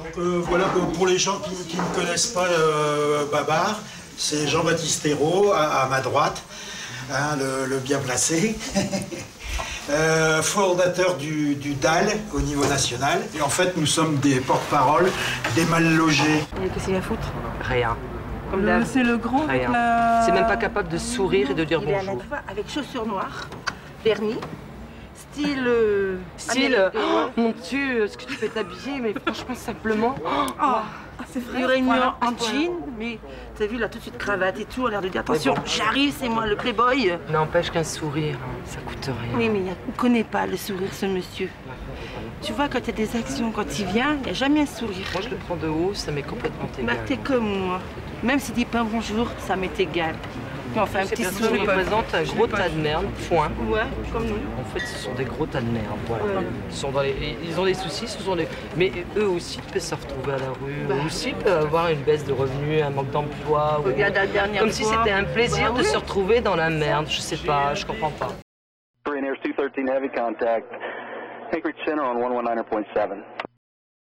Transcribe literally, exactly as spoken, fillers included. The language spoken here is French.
Euh, voilà, pour les gens qui, qui ne connaissent pas euh, Babar, c'est Jean-Baptiste Ayrault, à, à ma droite, hein, le, le bien placé. Euh, fondateur du, du D A L au niveau national. Et en fait, nous sommes des porte-parole des mal logés. Et qu'est-ce qu'il y a à foutre? Rien. C'est le grand avec Rien. la... C'est même pas capable de sourire et de dire Il est à la bonjour. fois avec chaussures noires, vernis, style... Euh, Style, américain. oh, mon Dieu, est-ce que tu peux t'habiller, mais franchement, simplement. Oh, c'est vrai. Une réunion Voilà. en jean, mais t'as vu là tout de suite cravate et tout, a l'air de dire attention, bon. j'arrive, c'est moi le playboy. N'empêche qu'un sourire, hein, ça coûte rien. Oui, mais il ne connaît pas le sourire, ce monsieur. Tu vois, quand il y a des actions, quand il vient, il n'y a jamais un sourire. Moi, je le prends de haut, ça m'est complètement Bah, égal. t'es comme moi. Même s'il dit pas bonjour, ça m'est égal. Puis on fait un Ces petit personnes sourire. représentent un gros tas de merde, point. Ouais, comme nous. En fait, ce sont des gros tas de merde. Voilà. Ouais. Ils, sont dans les... Ils ont des soucis, ce sont les... mais eux aussi peuvent se retrouver à la rue. Bah. Eux aussi peuvent avoir une baisse de revenus, un manque d'emploi. ou- Regarde la dernière Comme si fois. c'était un plaisir Bah de oui. se retrouver dans la merde. Je sais pas, je comprends pas. Korean Air's two thirteen heavy contact. Anchorage Center on one one nine point seven.